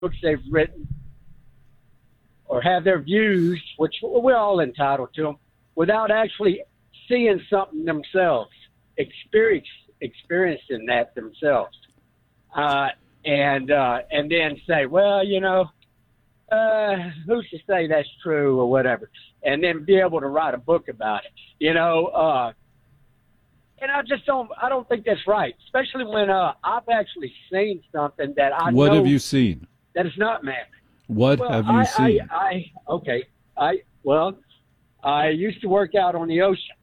books they've written or have their views, which we're all entitled to them, without actually seeing something themselves, experiencing that themselves, and then say, well, who's to say that's true or whatever, and then be able to write a book about it, and I don't think that's right, especially when I've actually seen something that I What know have you seen? that is not man. What have you seen? I used to work out on the ocean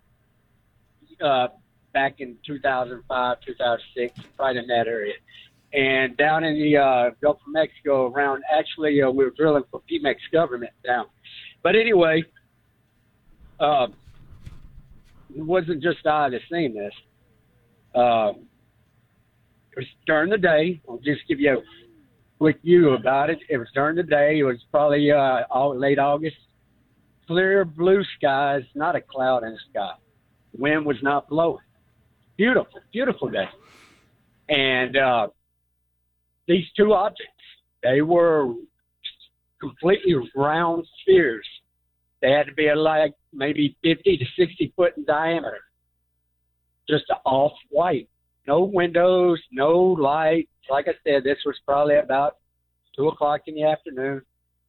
back in 2005, 2006, right in that area. And down in the Gulf of Mexico around, actually, we were drilling for Pemex government down. But anyway, it wasn't just I that seen this. It was during the day. I'll just give you a quick view about it. It was during the day. It was probably late August. Clear blue skies, not a cloud in the sky. The wind was not blowing. Beautiful, beautiful day. And these two objects, they were completely round spheres. They had to be like maybe 50 to 60 foot in diameter. Just off-white. No windows, no light. Like I said, this was probably about 2 o'clock in the afternoon.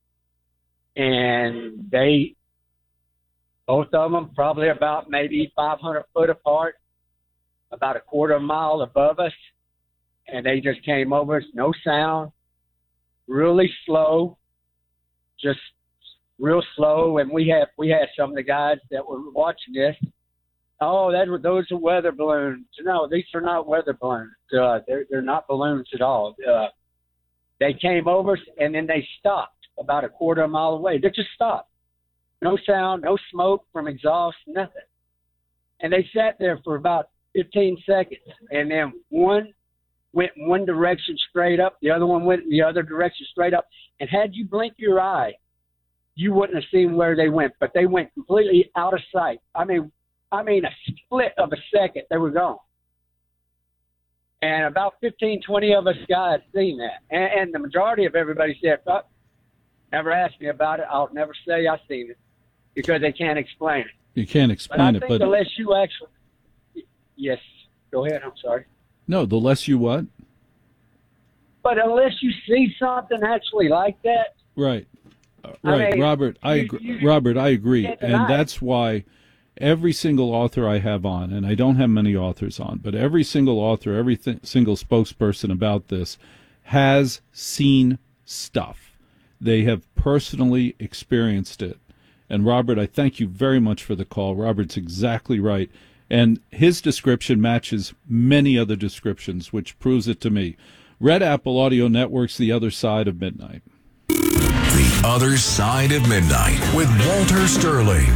And both of them probably about maybe 500 foot apart, about a quarter mile above us. And they just came over us, no sound, really slow, just real slow. And we had some of the guys that were watching this. Oh, those are weather balloons. No, these are not weather balloons. They're not balloons at all. They came over us, and then they stopped about a quarter mile away. They just stopped. No sound, no smoke from exhaust, nothing. And they sat there for about 15 seconds, and then one went one direction straight up, the other one went in the other direction straight up. And had you blinked your eye, you wouldn't have seen where they went, but they went completely out of sight. I mean, a split of a second, they were gone. And about 15, 20 of us guys seen that. And the majority of everybody said, oh, never asked me about it. I'll never say I seen it because they can't explain it. You can't explain it, but unless you actually, yes, go ahead. I'm sorry. No, the less you what? But unless you see something actually like that. Right. Right, Robert, I agree. And that's why every single author I have on, and I don't have many authors on, but every single author, single spokesperson about this has seen stuff. They have personally experienced it. And Robert, I thank you very much for the call. Robert's exactly right. And his description matches many other descriptions, which proves it to me. Red Apple Audio Network's The Other Side of Midnight. The Other Side of Midnight with Walter Sterling.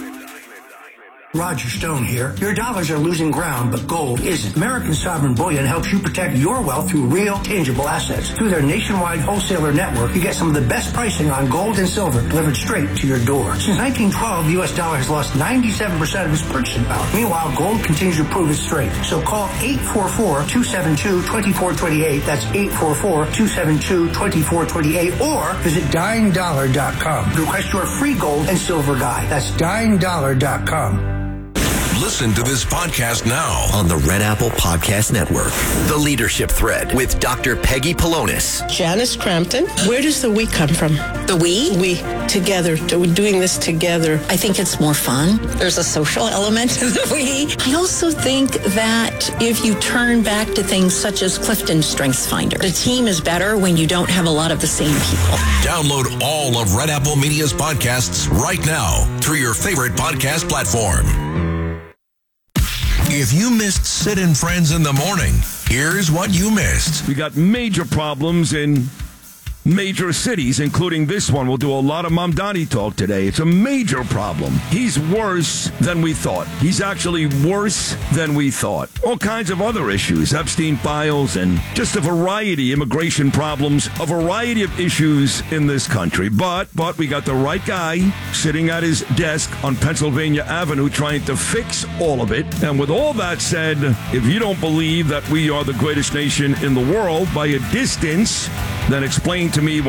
Roger Stone here. Your dollars are losing ground, but gold isn't. American Sovereign Bullion helps you protect your wealth through real, tangible assets. Through their nationwide wholesaler network, you get some of the best pricing on gold and silver delivered straight to your door. Since 1912, the U.S. dollar has lost 97% of its purchasing power. Meanwhile, gold continues to prove its strength. So call 844-272-2428. That's 844-272-2428. Or visit dyingdollar.com to request your free gold and silver guide. That's dyingdollar.com. Listen to this podcast now on the Red Apple Podcast Network. The Leadership Thread with Dr. Peggy Polonis. Janice Crampton. Where does the we come from? The we? We. Together. We're doing this together. I think it's more fun. There's a social element to the we. I also think that if you turn back to things such as Clifton Strengths Finder, the team is better when you don't have a lot of the same people. Download all of Red Apple Media's podcasts right now through your favorite podcast platform. If you missed Sid and Friends in the morning, here's what you missed. We got major problems in major cities, including this one. We'll do a lot of Mamdani talk today. It's a major problem. He's worse than we thought. He's actually worse than we thought. All kinds of other issues, Epstein files, and just a variety, immigration problems, a variety of issues in this country. But we got the right guy sitting at his desk on Pennsylvania Avenue trying to fix all of it. And with all that said, if you don't believe that we are the greatest nation in the world by a distance, then explain to me